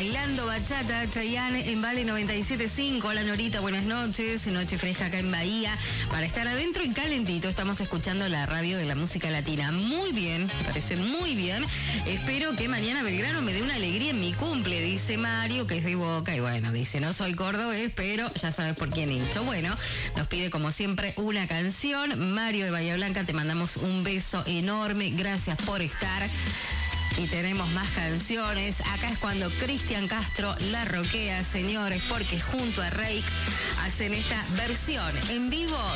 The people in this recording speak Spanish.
Bailando bachata, Chayanne en Vale 97.5. Hola Norita, buenas noches. Noche fresca acá en Bahía. Para estar adentro y calentito, estamos escuchando la radio de la música latina. Muy bien, me parece muy bien. Espero que mañana Belgrano me dé una alegría en mi cumple, dice Mario, que es de Boca. Y bueno, dice, no soy cordobés, pero ya sabes por quién hincho. Bueno, nos pide como siempre una canción. Mario de Bahía Blanca, te mandamos un beso enorme. Gracias por estar. Y tenemos más canciones. Acá es cuando Cristian Castro la roquea, señores, porque junto a Reik hacen esta versión en vivo